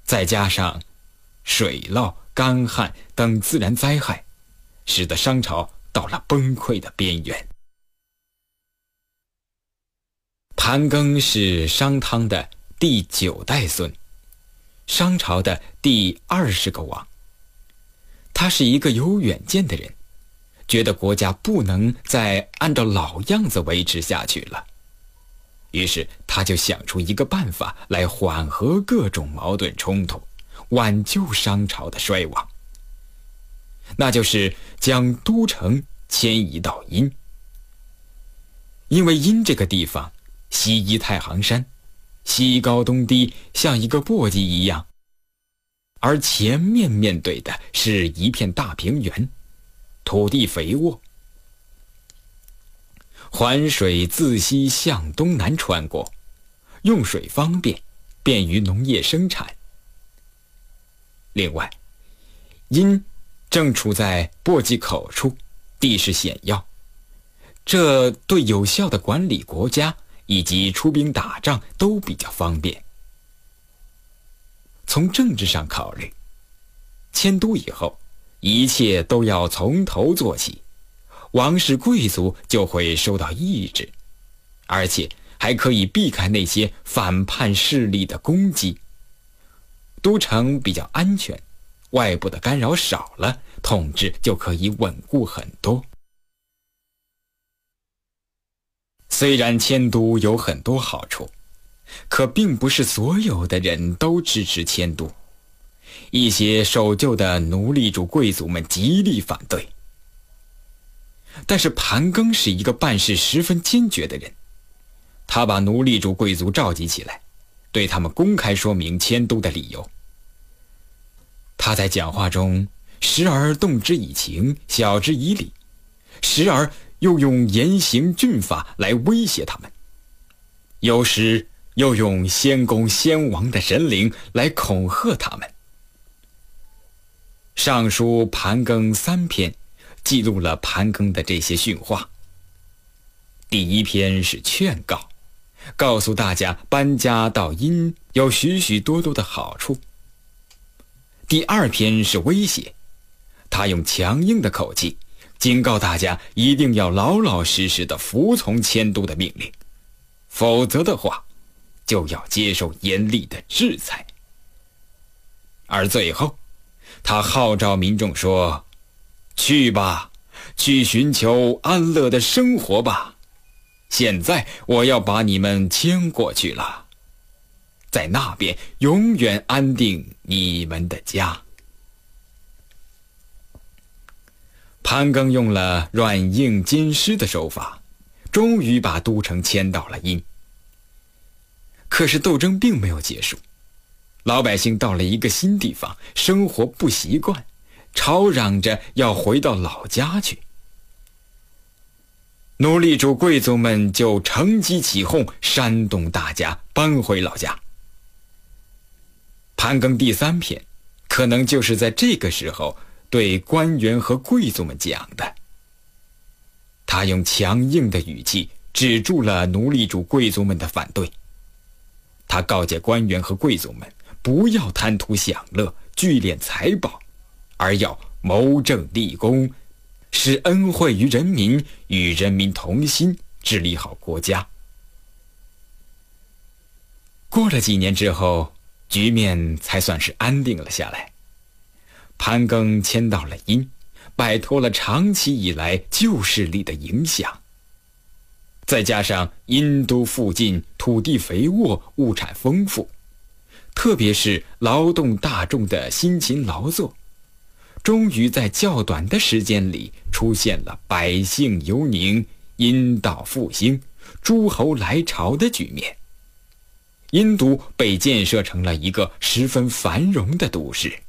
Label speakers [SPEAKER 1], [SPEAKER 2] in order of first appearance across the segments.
[SPEAKER 1] 再加上水涝、干旱等自然灾害，使得商朝到了崩溃的边缘。盘庚是商汤的第9代孙，商朝的第20个王。他是一个有远见的人，觉得国家不能再按照老样子维持下去了，于是他就想出一个办法来缓和各种矛盾冲突，挽救商朝的衰亡，那就是将都城迁移到殷。因为殷这个地方西依太行山，西高东低，像一个簸箕一样，而前面面对的是一片大平原，土地肥沃，环水自西向东南穿过，用水方便，便于农业生产。另外，殷正处在簸箕口处，地势险要，这对有效的管理国家以及出兵打仗都比较方便。从政治上考虑，迁都以后，一切都要从头做起，王室贵族就会受到抑制，而且还可以避开那些反叛势力的攻击。都城比较安全，外部的干扰少了，统治就可以稳固很多。虽然迁都有很多好处，可并不是所有的人都支持迁都。一些守旧的奴隶主贵族们极力反对。但是盘庚是一个办事十分坚决的人，他把奴隶主贵族召集起来，对他们公开说明迁都的理由。他在讲话中时而动之以情，晓之以理，时而又用严刑峻法来威胁他们，有时又用先公先王的神灵来恐吓他们。上书盘庚3篇记录了盘庚的这些训话。第1篇是劝告，告诉大家搬家到殷有许许多多的好处。第2篇是威胁，他用强硬的口气警告大家一定要老老实实地服从迁都的命令，否则的话就要接受严厉的制裁。而最后他号召民众说，去吧，去寻求安乐的生活吧，现在我要把你们迁过去了，在那边永远安定你们的家。盘庚用了软硬兼施的手法，终于把都城迁到了殷。可是斗争并没有结束，老百姓到了一个新地方，生活不习惯，吵嚷着要回到老家去。奴隶主贵族们就乘机起哄，煽动大家搬回老家。盘庚第3篇可能就是在这个时候对官员和贵族们讲的。他用强硬的语气止住了奴隶主贵族们的反对。他告诫官员和贵族们不要贪图享乐，聚敛财宝，而要谋政立功，使恩惠于人民，与人民同心，治理好国家。过了几年之后，局面才算是安定了下来。盘庚迁到了殷，摆脱了长期以来旧势力的影响。再加上殷都附近土地肥沃，物产丰富，特别是劳动大众的辛勤劳作，终于在较短的时间里出现了百姓游宁、殷道复兴、诸侯来朝的局面。殷都被建设成了一个十分繁荣的都市。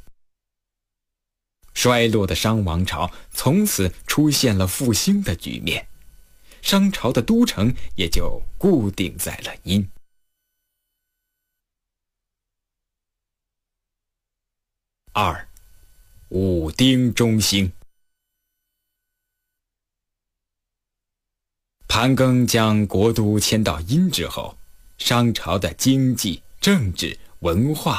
[SPEAKER 1] 衰落的商王朝从此出现了复兴的局面，商朝的都城也就固定在了殷。2. 武丁中兴。盘庚将国都迁到殷之后，商朝的经济、政治、文化